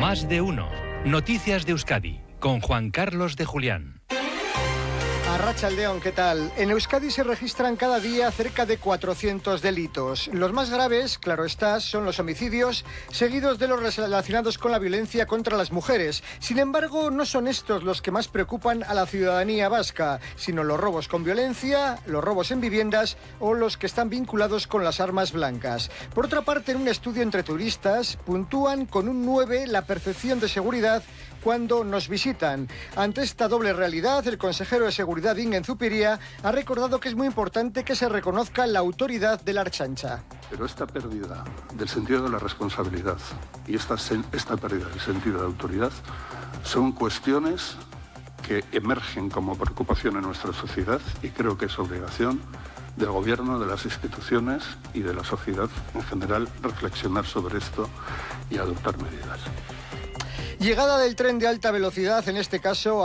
Más de uno. Noticias de Euskadi, con Juan Carlos de Julián. Arratsaldeon, ¿qué tal? En Euskadi se registran cada día cerca de 400 delitos. Los más graves, claro está, son los homicidios, seguidos de los relacionados con la violencia contra las mujeres. Sin embargo, no son estos los que más preocupan a la ciudadanía vasca, sino los robos con violencia, los robos en viviendas o los que están vinculados con las armas blancas. Por otra parte, en un estudio entre turistas, puntúan con un 9 la percepción de seguridad cuando nos visitan. Ante esta doble realidad, el consejero de Seguridad, Ingen Zupiria, ha recordado que es muy importante que se reconozca la autoridad de la Ertzaintza. Pero esta pérdida del sentido de la responsabilidad y esta pérdida del sentido de autoridad son cuestiones que emergen como preocupación en nuestra sociedad y creo que es obligación del gobierno, de las instituciones y de la sociedad en general reflexionar sobre esto y adoptar medidas. Llegada del tren de alta velocidad, en este caso